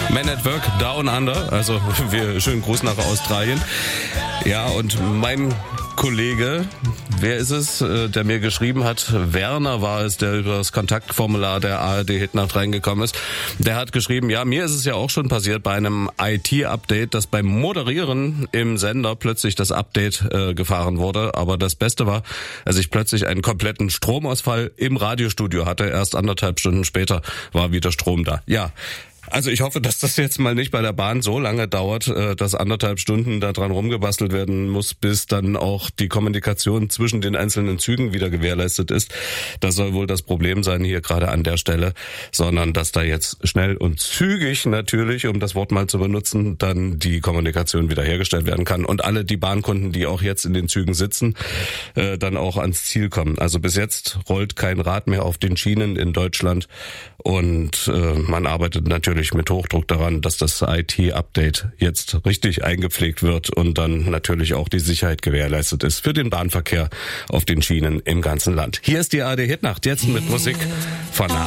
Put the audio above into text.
Man at Work Down Under, also wir schönen Gruß nach Australien. Ja, und mein Kollege, wer ist es, der mir geschrieben hat? Werner war es, der über das Kontaktformular der ARD Hitnacht reingekommen ist. Der hat geschrieben, ja, mir ist es ja auch schon passiert bei einem IT-Update, dass beim Moderieren im Sender plötzlich das Update gefahren wurde. Aber das Beste war, als ich plötzlich einen kompletten Stromausfall im Radiostudio hatte. Erst 1,5 Stunden später war wieder Strom da. Ja. Also ich hoffe, dass das jetzt mal nicht bei der Bahn so lange dauert, dass 1,5 Stunden da dran rumgebastelt werden muss, bis dann auch die Kommunikation zwischen den einzelnen Zügen wieder gewährleistet ist. Das soll wohl das Problem sein hier gerade an der Stelle, sondern dass da jetzt schnell und zügig natürlich, um das Wort mal zu benutzen, dann die Kommunikation wiederhergestellt werden kann und alle die Bahnkunden, die auch jetzt in den Zügen sitzen, dann auch ans Ziel kommen. Also bis jetzt rollt kein Rad mehr auf den Schienen in Deutschland und man arbeitet natürlich mit Hochdruck daran, dass das IT-Update jetzt richtig eingepflegt wird und dann natürlich auch die Sicherheit gewährleistet ist für den Bahnverkehr auf den Schienen im ganzen Land. Hier ist die ARD Hitnacht, jetzt mit Musik von